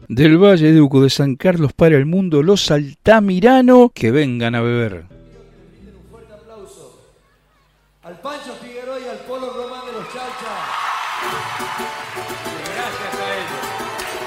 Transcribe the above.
del Valle de Uco de San Carlos para el mundo, los Altamirano, que vengan a beber. Un fuerte aplauso al Pancho Figueroa y al Polo Román de los Chalchas. Gracias a ellos.